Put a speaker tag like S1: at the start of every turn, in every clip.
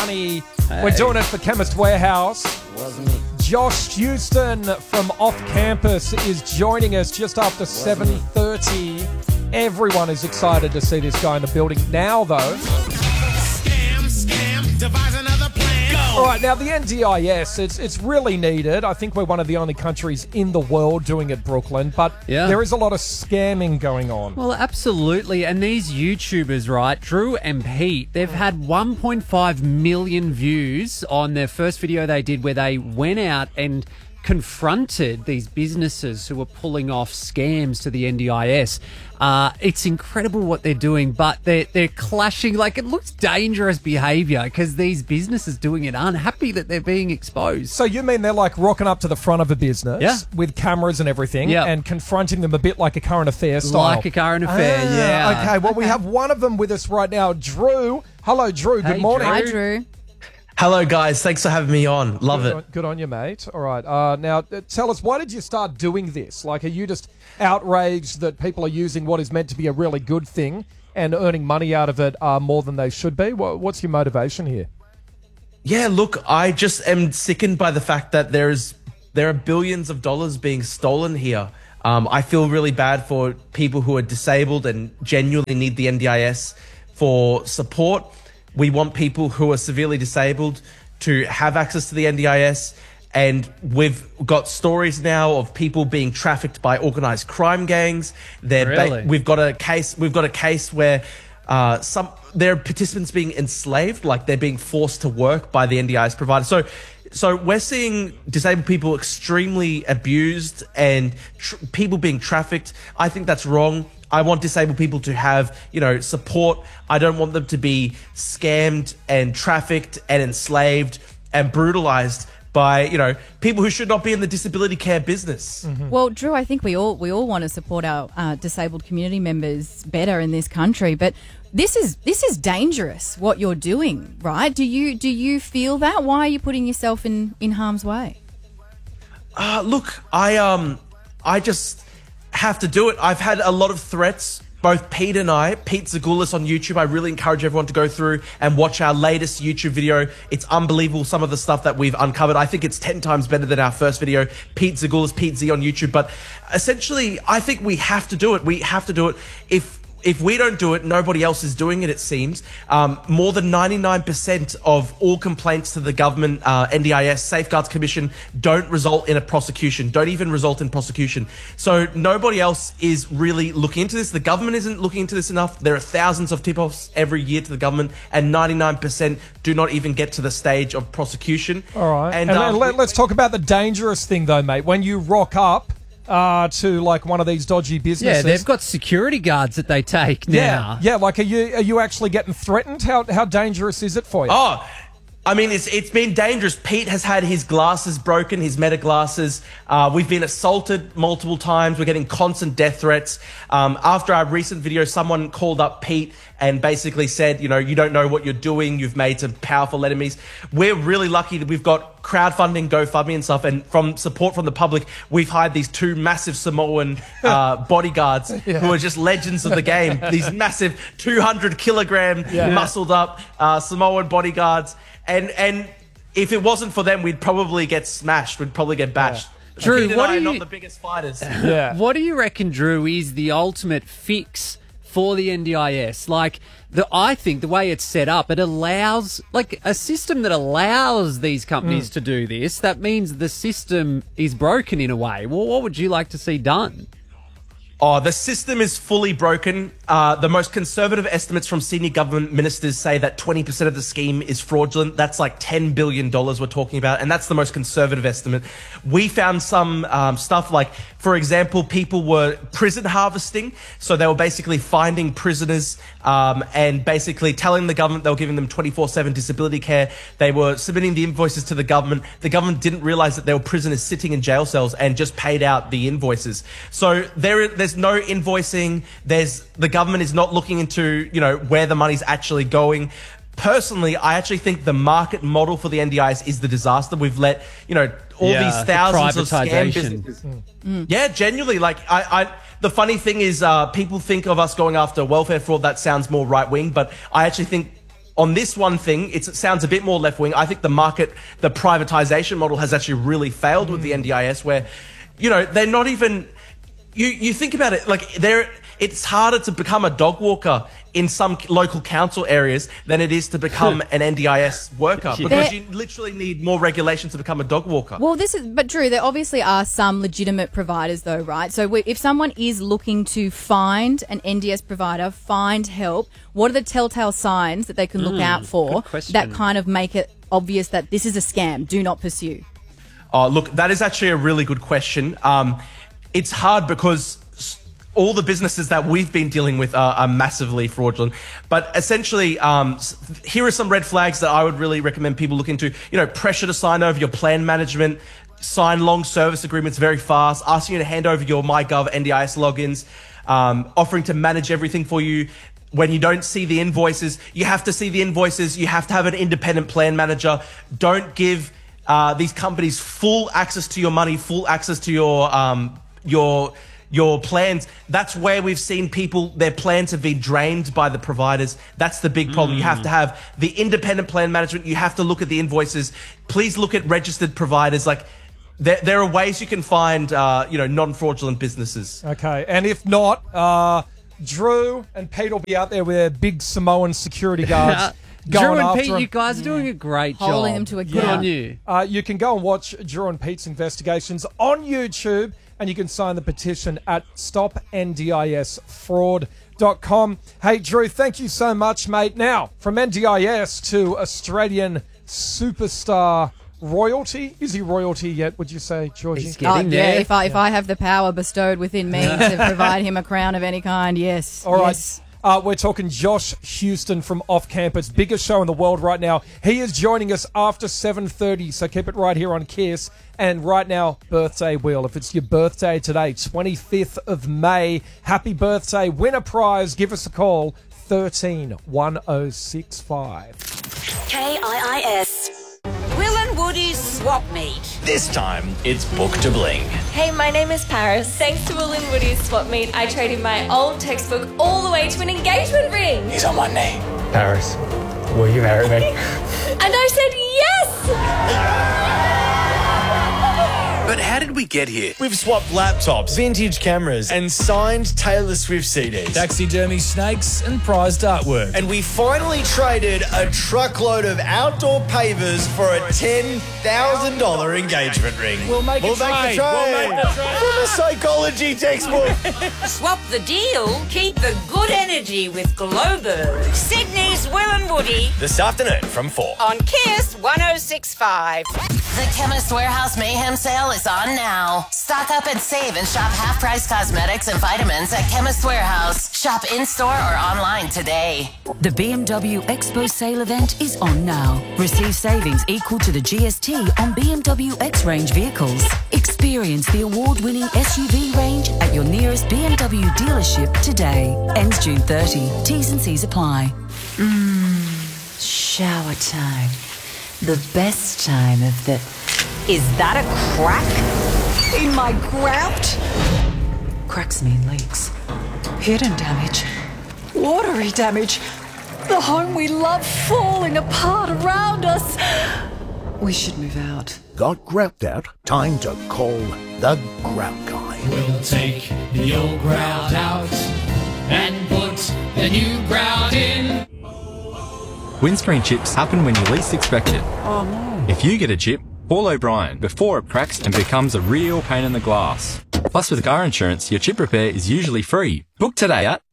S1: money. We're doing it for Chemist Warehouse. Josh Houston from Off Campus is joining us just after 7:30. Everyone is excited to see this guy in the building now, though.
S2: Scam, devise another plan. Go.
S1: All right, now the NDIS, it's really needed. I think we're one of the only countries in the world doing it, Brooklyn, but there is a lot of scamming going on.
S3: Well, absolutely. And these YouTubers, right, Drew and Pete, they've had 1.5 million views on their first video they did where they went out and confronted these businesses who were pulling off scams to the NDIS. It's incredible what they're doing, but they're clashing. Like, it looks dangerous behaviour because these businesses doing it aren't happy that they're being exposed.
S1: So you mean they're like rocking up to the front of a business with cameras and everything and confronting them a bit like a current affair style?
S3: Like a current affair, yeah.
S1: Okay, well, we have one of them with us right now, Drew. Hello, Drew. Good morning.
S4: Hi, Drew.
S5: Hello, guys. Thanks for having me on. Love it.
S1: Good on you, mate. All right. Now, tell us, why did you start doing this? Like, are you just outraged that people are using what is meant to be a really good thing and earning money out of it more than they should be? What's your motivation here?
S5: Yeah, look, I just am sickened by the fact that there are billions of dollars being stolen here. I feel really bad for people who are disabled and genuinely need the NDIS for support. We want people who are severely disabled to have access to the NDIS. And we've got stories now of people being trafficked by organised crime gangs. We've got a case where there are participants being enslaved, like they're being forced to work by the NDIS provider. So we're seeing disabled people extremely abused and people being trafficked. I think that's wrong. I want disabled people to have, support. I don't want them to be scammed and trafficked and enslaved and brutalized by, people who should not be in the disability care business.
S4: Mm-hmm. Well, Drew, I think we all want to support our disabled community members better in this country, but this is dangerous what you're doing, right? Do you feel that? Why are you putting yourself in harm's way?
S5: Look, I just have to do it. I've had a lot of threats. Both Pete and Pete Zagoulas on YouTube. I really encourage everyone to go through and watch our latest YouTube video. It's unbelievable, some of the stuff that we've uncovered. I think it's 10 times better than our first video. Pete Zagoulas, Pete Z on YouTube. But essentially, I think we have to do it. We have to do it. If we don't do it, nobody else is doing it, it seems. More than 99% of all complaints to the government, NDIS, Safeguards Commission, don't result in a prosecution, don't even result in prosecution. So nobody else is really looking into this. The government isn't looking into this enough. There are thousands of tip-offs every year to the government, and 99% do not even get to the stage of prosecution.
S1: All right. And let's talk about the dangerous thing, though, mate. When you rock up to like one of these dodgy businesses.
S3: Yeah, they've got security guards that they take now.
S1: Yeah. Like, are you actually getting threatened? How dangerous is it for you?
S5: Oh, I mean, it's been dangerous. Pete has had his glasses broken, his Meta glasses. We've been assaulted multiple times. We're getting constant death threats. After our recent video, someone called up Pete and basically said, you don't know what you're doing. You've made some powerful enemies. We're really lucky that we've got crowdfunding, GoFundMe and stuff. And from support from the public, we've hired these two massive Samoan bodyguards who are just legends of the game. These massive 200 kilogram muscled up Samoan bodyguards. And if it wasn't for them, we'd probably get smashed. We'd probably get bashed.
S3: Drew,
S5: Pete and I are not the biggest fighters.
S3: What do you reckon, Drew, is the ultimate fix for the NDIS? Like, I think the way it's set up, it allows, like, a system that allows these companies to do this. That means the system is broken in a way. Well, what would you like to see done?
S5: Oh, the system is fully broken. The most conservative estimates from senior government ministers say that 20% of the scheme is fraudulent. That's like $10 billion we're talking about, and that's the most conservative estimate. We found some stuff like, for example, people were prison harvesting. So they were basically finding prisoners and basically telling the government they were giving them 24/7 disability care. They were submitting the invoices to the government. The government didn't realize that there were prisoners sitting in jail cells and just paid out the invoices. So there's no invoicing. The government is not looking into, where the money's actually going. Personally, I actually think the market model for the NDIS is the disaster. We've let, all these thousands of scam businesses. Yeah, genuinely. Like, the funny thing is, people think of us going after welfare fraud. That sounds more right wing, but I actually think on this one thing, it sounds a bit more left-wing. I think the privatization model has actually really failed with the NDIS, where, they're not even... You think about it, it's harder to become a dog walker in some local council areas than it is to become an NDIS worker, because you literally need more regulation to become a dog walker.
S4: Well, but Drew, there obviously are some legitimate providers though, right? So if someone is looking to find an NDS provider, find help, what are the telltale signs that they can look out for that kind of make it obvious that this is a scam, do not pursue?
S5: Oh, look, that is actually a really good question. It's hard because all the businesses that we've been dealing with are massively fraudulent. But essentially, here are some red flags that I would really recommend people look into. Pressure to sign over your plan management, sign long service agreements very fast, asking you to hand over your MyGov NDIS logins, offering to manage everything for you. When you don't see the invoices, you have to see the invoices. You have to have an independent plan manager. Don't give these companies full access to your money, full access to your plans. That's where we've seen their plans have been drained by the providers. That's the big problem. You have to have the independent plan management. You have to look at the invoices. Please look at registered providers. There are ways you can find, non-fraudulent businesses.
S1: Okay. And if not, Drew and Pete will be out there with their big Samoan security guards.
S3: Drew and Pete,
S1: them.
S3: you guys are doing a great job.
S4: Holding them to a
S3: Good on you.
S1: You can go and watch Drew and Pete's investigations on YouTube, and you can sign the petition at stopndisfraud.com. Hey, Drew, thank you so much, mate. Now, from NDIS to Australian superstar royalty. Is he royalty yet, would you say, Georgie?
S3: He's getting there.
S4: Yeah, if I have the power bestowed within me to provide him a crown of any kind, yes.
S1: All right.
S4: Yes.
S1: We're talking Josh Houston from Off Campus, biggest show in the world right now. He is joining us after 7:30, so keep it right here on KISS. And right now, birthday wheel. If it's your birthday today, 25th of May, happy birthday. Win a prize. Give us a call, 131065.
S6: KIIS. Will and Woody's Swap Meet.
S2: This time, it's Book to Bling.
S7: Hey, my name is Paris. Thanks to Will and Woody's Swap Meet, I traded my old textbook all the way to an engagement ring.
S2: He's on one knee.
S8: Paris, will you marry me?
S7: And I said yes!
S2: But how did we get here? We've swapped laptops, vintage cameras, and signed Taylor Swift CDs.
S8: Taxidermy snakes and prized artwork.
S2: And we finally traded a truckload of outdoor pavers for a $10,000 engagement ring.
S8: We'll make the trade.
S2: From a psychology textbook.
S6: Swap the deal, keep the good energy with Glowbird. Sydney's Will and Woody.
S2: This afternoon from 4.
S6: On KISS 106.5.
S9: The Chemist Warehouse Mayhem Sale is on now. Stock up and save and shop half-price cosmetics and vitamins at Chemist Warehouse. Shop in-store or online today.
S10: The BMW Expo sale event is on now. Receive savings equal to the GST on BMW X-Range vehicles. Experience the award-winning SUV range at your nearest BMW dealership today. Ends June 30. T's and C's apply.
S11: Shower time. The best time of the...
S10: Is that a crack in my grout?
S11: Cracks mean leaks. Hidden damage. Watery damage. The home we love falling apart around us. We should move out.
S12: Got grout out? Time to call the Grout Guy.
S13: We'll take the old grout out and put the new grout in.
S14: Windscreen chips happen when you least expect it.
S11: Oh no.
S14: If you get a chip, call O'Brien before it cracks and becomes a real pain in the glass. Plus, with car insurance, your chip repair is usually free. Book today at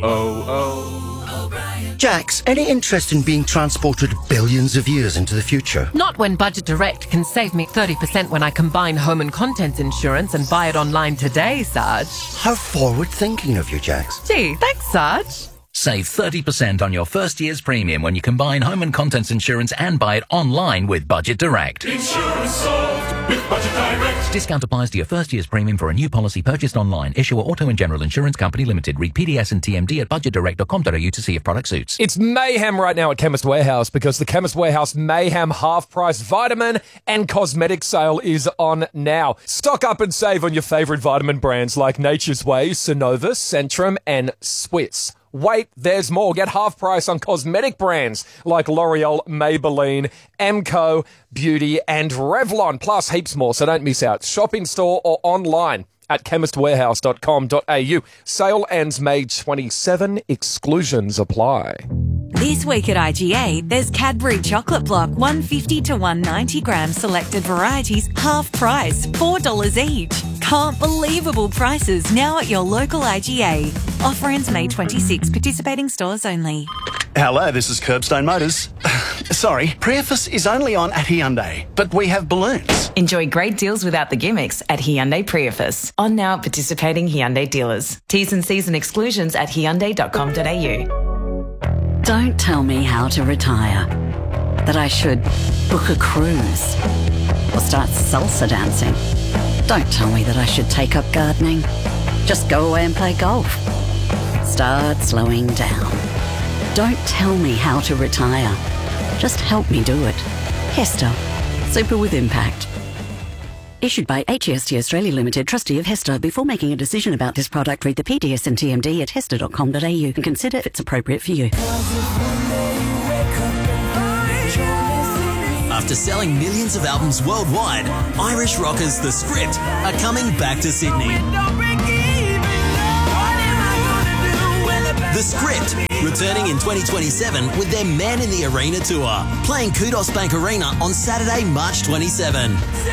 S12: Jax, any interest in being transported billions of years into the future?
S15: Not when Budget Direct can save me 30% when I combine home and contents insurance and buy it online today, Sarge.
S12: How forward-thinking of you, Jax.
S15: Gee, thanks, Sarge.
S16: Save 30% on your first year's premium when you combine home and contents insurance and buy it online with Budget Direct.
S13: Insurance solved with Budget Direct.
S16: Discount applies to your first year's premium for a new policy purchased online. Issuer Auto and General Insurance Company Limited. Read PDS and TMD at budgetdirect.com.au to see if product suits.
S1: It's mayhem right now at Chemist Warehouse because the Chemist Warehouse Mayhem half-price vitamin and cosmetic sale is on now. Stock up and save on your favourite vitamin brands like Nature's Way, Synovus, Centrum and Swiss. Wait, there's more. Get half price on cosmetic brands like L'Oreal, Maybelline, Emco, Beauty and Revlon. Plus heaps more, so don't miss out. Shop in store or online at chemistwarehouse.com.au. Sale ends May 27. Exclusions apply.
S17: This week at IGA, there's Cadbury Chocolate Block, 150 to 190 gram selected varieties, half price, $4 each. Can't believable prices now at your local IGA. Offer ends May 26. Participating stores only.
S18: Hello, this is Curbstone Motors. Sorry, Priefus is only on at Hyundai, but we have balloons.
S19: Enjoy great deals without the gimmicks at Hyundai Priefus. On now at participating Hyundai dealers. T's and C's and exclusions at hyundai.com.au.
S10: Don't tell me how to retire. That I should book a cruise or start salsa dancing. Don't tell me that I should take up gardening. Just go away and play golf. Start slowing down. Don't tell me how to retire. Just help me do it. Hester. Super with impact. Issued by HEST Australia Limited, trustee of Hester. Before making a decision about this product, read the PDS and TMD at hester.com.au and consider if it's appropriate for you.
S20: After selling millions of albums worldwide, Irish rockers The Script are coming back to Sydney. The Script, returning in 2027 with their Man in the Arena tour, playing Kudos Bank Arena on Saturday, March 27.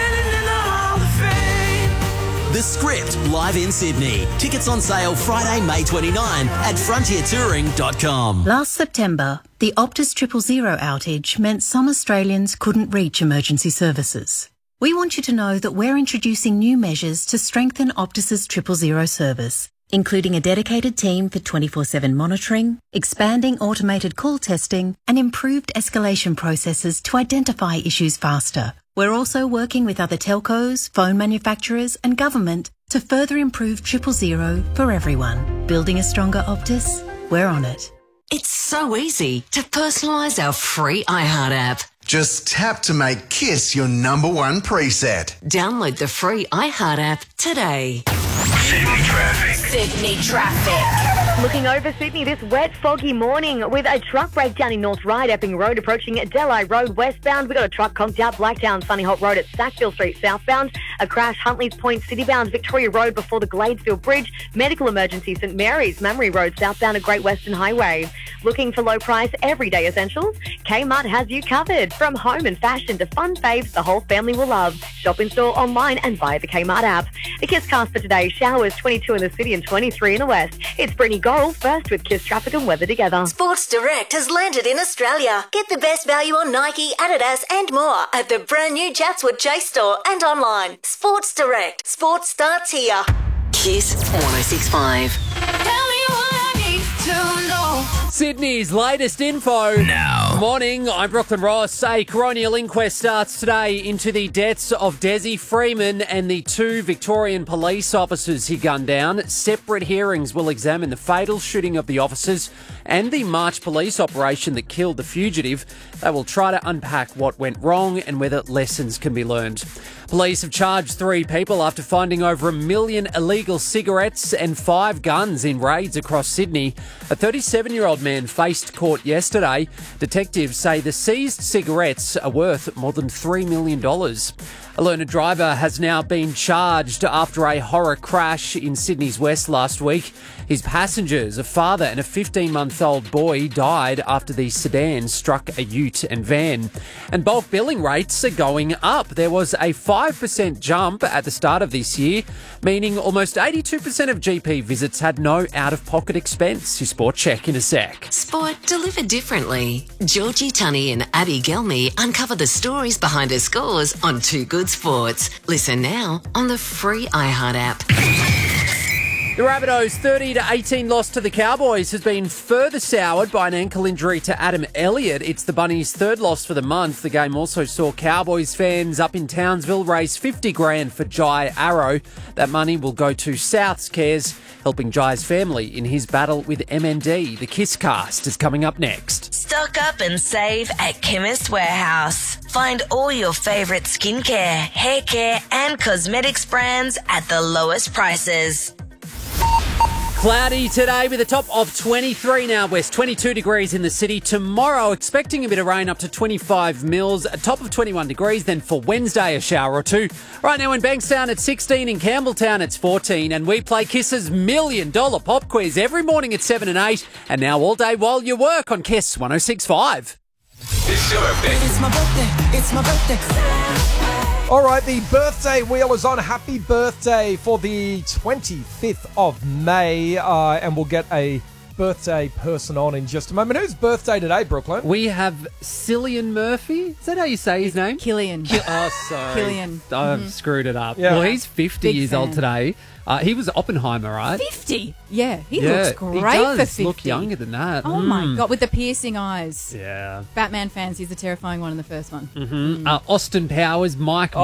S20: The Script, live in Sydney. Tickets on sale Friday, May 29 at frontiertouring.com.
S21: Last September, the Optus 000 outage meant some Australians couldn't reach emergency services. We want you to know that we're introducing new measures to strengthen Optus's 000 service, including a dedicated team for 24/7 monitoring, expanding automated call testing, and improved escalation processes to identify issues faster. We're also working with other telcos, phone manufacturers and government to further improve 000 for everyone. Building a stronger Optus? We're on it.
S22: It's so easy to personalise our free iHeart app.
S23: Just tap to make Kiss your #1 preset.
S22: Download the free iHeart app today.
S23: Sydney traffic.
S24: Sydney traffic. Looking over Sydney this wet, foggy morning with a truck breakdown in North Ryde, Epping Road, approaching Delhi Road westbound. We've got a truck conked out Blacktown, Sunny Hope Road at Sackville Street southbound. A crash, Huntley's Point citybound, Victoria Road before the Gladesfield Bridge. Medical emergency, St Mary's, Mamre Road southbound at Great Western Highway. Looking for low price everyday essentials? Kmart has you covered. From home and fashion to fun faves the whole family will love. Shop in store, online and via the Kmart app. The Kiss cast for today, showers 22 in the city and 23 in the west. It's Brittany Gold first with Kiss traffic and weather together.
S25: Sports Direct has landed in Australia. Get the best value on Nike, Adidas and more at the brand new Chatswood Chase store and online. Sports Direct. Sports starts here.
S22: Kiss 106.5.
S3: Sydney's latest info.
S20: Now.
S3: Morning, I'm Brooklyn Ross. A coronial inquest starts today into the deaths of Desi Freeman and the 2 Victorian police officers he gunned down. Separate hearings will examine the fatal shooting of the officers and the March police operation that killed the fugitive. They will try to unpack what went wrong and whether lessons can be learned. Police have charged 3 people after finding over 1 million illegal cigarettes and 5 guns in raids across Sydney. A 37-year-old man faced court yesterday. Detectives say the seized cigarettes are worth more than $3 million. A learner driver has now been charged after a horror crash in Sydney's west last week. His passengers, a father and a 15-month-old boy, died after the sedan struck a ute and van. And bulk billing rates are going up. There was a 5% jump at the start of this year, meaning almost 82% of GP visits had no out-of-pocket expense. Your Sport Check in a sec.
S22: Sport delivered differently. Georgie Tunney and Abby Gelmy uncover the stories behind her scores on Too Good Sports. Listen now on the free iHeart app.
S3: The Rabbitohs' 30-18 loss to the Cowboys has been further soured by an ankle injury to Adam Elliott. It's the Bunnies' 3rd loss for the month. The game also saw Cowboys fans up in Townsville raise $50,000 for Jai Arrow. That money will go to South's Cares, helping Jai's family in his battle with MND. The Kiss Cast is coming up next.
S25: Stock up and save at Chemist Warehouse. Find all your favourite skincare, hair care and cosmetics brands at the lowest prices.
S3: Cloudy today with a top of 23 now west, 22 degrees in the city. Tomorrow, expecting a bit of rain up to 25 mils, a top of 21 degrees. Then for Wednesday, a shower or two. Right now in Bankstown, it's 16. In Campbelltown, it's 14. And we play Kiss's $1 Million Pop Quiz every morning at 7 and 8. And now all day while you work on Kiss 106.5.
S2: It's your birthday. It's my birthday. It's my birthday.
S1: All right, the birthday wheel is on. Happy birthday for the 25th of May. And we'll get a birthday person on in just a moment. Whose birthday today, Brooklyn?
S3: We have Cillian Murphy. Is that how you say his name?
S4: Killian.
S3: Oh, sorry.
S4: Killian.
S3: I've screwed it up.
S1: Yeah.
S3: Well, he's 50
S4: Big
S3: years
S4: fan.
S3: old today. He was Oppenheimer, right?
S4: 50? Yeah, he looks great
S3: he
S4: for
S3: does
S4: 50.
S3: look younger than that.
S4: Oh, my God, with the piercing eyes.
S3: Yeah.
S4: Batman fans, he's the terrifying one in the first one.
S3: Mm-hmm. Austin Powers, Mike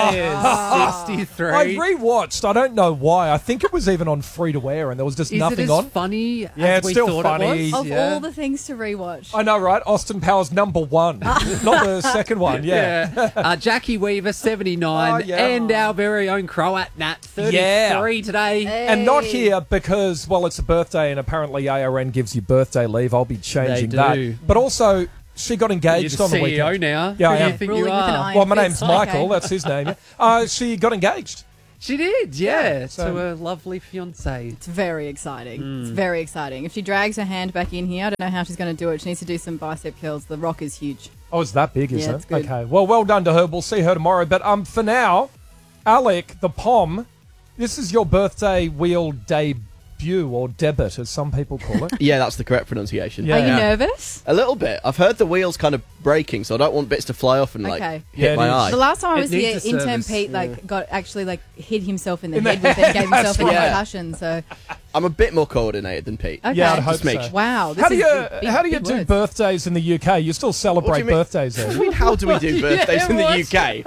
S3: Myers, 63.
S1: I rewatched. I don't know why. I think it was even on free to air and there was just
S3: Is
S1: nothing
S3: it as
S1: on.
S3: funny
S1: Yeah,
S3: as
S1: it's
S3: we
S1: still
S3: thought
S1: funny.
S3: it was?
S4: Of all the things to rewatch.
S1: I know, right? Austin Powers #1, not the second one. Yeah.
S3: Jackie Weaver, 79,
S1: Oh, yeah.
S3: and our very own Croat Nat, 33 today.
S1: And not here because, well, it's a birthday and apparently ARN gives you birthday leave. I'll be changing
S3: They
S1: that.
S3: do.
S1: But also, she got engaged
S3: You're
S1: on
S3: the
S1: the weekend.
S3: CEO now.
S1: Yeah,
S3: Who
S1: I
S3: do you
S1: am.
S3: think
S4: Ruling
S3: you
S4: with an
S3: are?
S4: iron
S1: Well, my
S4: fist.
S1: name's Michael.
S4: Okay.
S1: That's his name. She got engaged.
S3: She did, yeah,
S1: so-
S3: to a lovely fiancé.
S4: It's very exciting. It's very exciting. If she drags her hand back in here, I don't know how she's going to do it. She needs to do some bicep curls. The rock is huge.
S1: Oh, it's that big, is
S4: Yeah,
S1: it?
S4: it's good.
S1: Okay. Well done to her. We'll see her tomorrow. But for now, Alec, the Pom, this is your birthday wheel debut or debit, as some people call it.
S5: Yeah, that's the correct pronunciation.
S1: Yeah.
S4: Are you nervous?
S5: A little bit. I've heard the wheels kind of breaking, so I don't want bits to fly off and
S4: Okay.
S5: hit
S1: Yeah,
S5: my
S1: it is.
S5: eye.
S4: The last time I
S3: It
S4: was here,
S3: needs a
S4: intern
S3: service,
S4: Pete
S3: yeah.
S4: hit himself in the
S1: In the
S4: head with it and gave himself a
S1: That's
S5: right.
S4: concussion. So
S5: I'm a bit more coordinated than Pete.
S4: okay.
S1: Yeah, I'd hope
S5: Just make
S1: so.
S4: Wow. This
S1: How do
S4: is
S1: you
S4: big,
S1: how do you
S4: big
S1: do
S4: words.
S1: birthdays in the UK? You still
S5: What do
S1: celebrate
S5: you mean?
S1: birthdays
S5: What do
S1: there?
S5: you mean, how do we do birthdays in the
S3: what?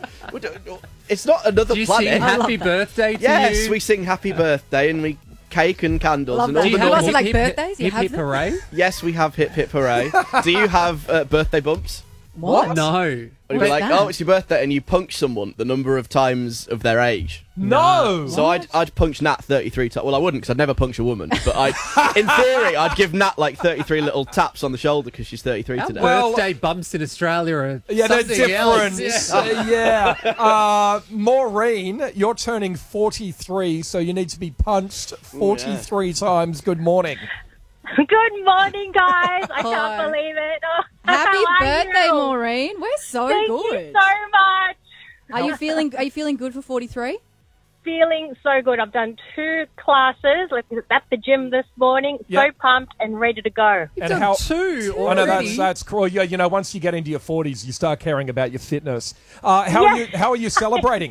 S5: UK? It's not another
S3: Do you sing
S5: planet.
S3: happy birthday to
S5: Yes,
S3: you?
S5: we sing happy birthday and we cake and candles
S4: Love
S5: and
S4: that.
S5: all
S4: Do you
S5: the
S4: have
S5: normal.
S4: lots of, like,
S3: hip,
S4: birthdays? You
S3: Hip
S4: have
S3: hip
S4: them?
S3: hooray?
S5: Yes, we have hip hip hooray. Do you have birthday bumps?
S4: What?
S3: No.
S5: Or you'd be
S4: What's
S5: like,
S4: that?
S5: oh, it's your birthday, and you punch someone the number of times of their age.
S1: No.
S5: So I'd punch Nat 33 times. Well, I wouldn't because I'd never punch a woman. But in theory, I'd give Nat like 33 little taps on the shoulder because she's 33
S3: Our
S5: today.
S1: Well-
S3: birthday bumps in Australia are
S1: Yeah, they're
S3: something
S1: different.
S3: else.
S1: Yeah. Maureen, you're turning 43, so you need to be punched 43 times. Good morning.
S24: Good morning, guys. I
S4: Hi.
S24: can't believe it. Oh,
S4: Happy
S24: how are
S4: birthday,
S24: you?
S4: Maureen. We're so
S24: Thank
S4: good.
S24: you so much.
S4: Are you feeling good for 43?
S24: Feeling so good. I've done 2 classes at the gym this morning.
S1: Yep.
S24: So pumped and ready to go.
S1: And
S3: done
S1: how?
S3: two
S1: I know
S3: already?
S1: that's cool. Yeah, you know, once you get into your 40s, you start caring about your fitness. How are you celebrating?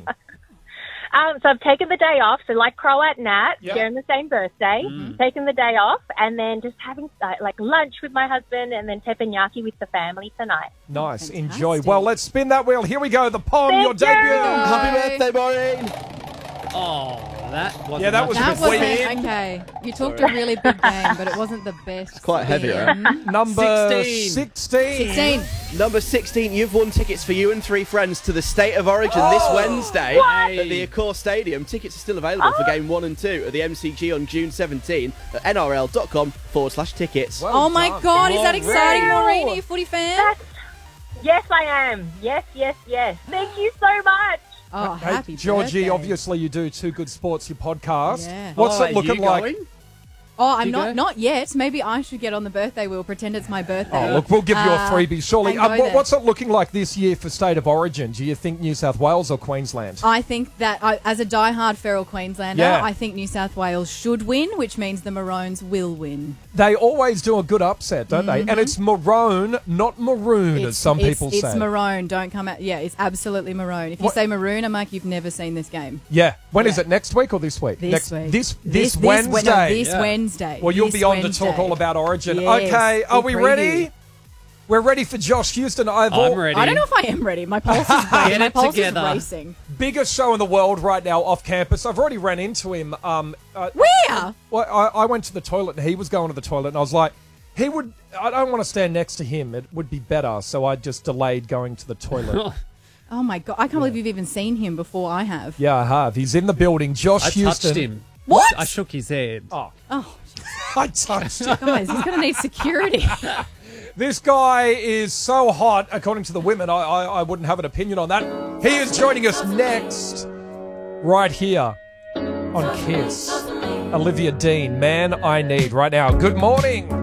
S24: So I've taken the day off. So like Croat Nat,
S1: Yep.
S24: sharing the same birthday, taking the day off, and then just having like lunch with my husband, and then teppanyaki with the family tonight.
S1: Nice,
S4: Fantastic.
S1: enjoy. Well, let's spin that wheel. Here we go. The Pom,
S24: Thank
S1: your
S24: you.
S1: debut.
S5: Happy birthday, Maureen!
S3: Oh, that wasn't
S1: Yeah, that
S3: much
S1: was
S3: of
S4: That
S1: a bit
S4: wasn't
S1: weird.
S4: okay. You talked a really big game, but it wasn't the best. It's
S5: quite heavy, right?
S1: Number
S3: 16.
S1: 16.
S5: Number 16, you've won tickets for you and 3 friends to the State of Origin this Wednesday at the Accor Stadium. Tickets are still available for Game 1 and 2 at the MCG on June 17 at nrl.com/tickets.
S4: Oh my
S1: done.
S4: God, is that
S1: Maureen.
S4: exciting, Maureen? Are you a footy fan?
S24: Yes, I am. Yes. Thank you so much.
S4: Oh,
S1: Hey,
S4: happy
S1: Georgie,
S4: birthday.
S1: obviously you do Too Good Sports, your podcast.
S4: Yeah.
S1: What's it
S3: are
S1: looking
S3: you
S1: like?
S3: going?
S4: Oh, I'm
S3: you go?
S4: not yet. Maybe I should get on the birthday wheel, pretend it's my birthday.
S1: Oh, look, we'll give you a freebie, surely.
S4: and go there.
S1: What's it looking like this year for State of Origin? Do you think New South Wales or Queensland?
S4: I think that, as a diehard feral Queenslander,
S1: Yeah.
S4: I think New South Wales should win, which means the Maroons will win.
S1: They always do a good upset, don't they? And it's maroon, not maroon, as some people say.
S4: It's maroon. Don't come out. Yeah, it's absolutely maroon. If you
S1: What-
S4: say maroon, I'm like, you've never seen this game.
S1: Yeah. When is
S4: Yeah.
S1: it? Next week or this week?
S4: This week.
S1: This Wednesday.
S4: This Wednesday.
S1: Well, you'll
S4: This
S1: be on to
S4: Wednesday.
S1: talk all about Origin.
S4: Yes,
S1: Okay, are
S4: big
S1: we
S4: preview.
S1: ready? We're ready for Josh Houston.
S3: I'm ready.
S4: I don't know if I am ready. My pulse is racing.
S3: Get
S4: My
S3: it
S4: pulse
S3: together.
S4: is racing.
S1: Biggest show in the world right now off campus. I've already ran into him.
S4: Where?
S1: Well, I went to the toilet and he was going to the toilet and I was like, I don't want to stand next to him. It would be better. So I just delayed going to the toilet.
S4: Oh my God. I can't believe you've even seen him before I have.
S1: Yeah, I have. He's in the building. Josh
S3: I
S1: Houston.
S3: touched him.
S4: What?
S3: I shook his head.
S1: Oh.
S4: Oh,
S1: I touched it.
S4: guys, he's going to need security.
S1: This guy is so hot, according to the women. I wouldn't have an opinion on that. He is joining us next, right here on Kiss. Olivia Dean, Man I Need, right now. Good morning.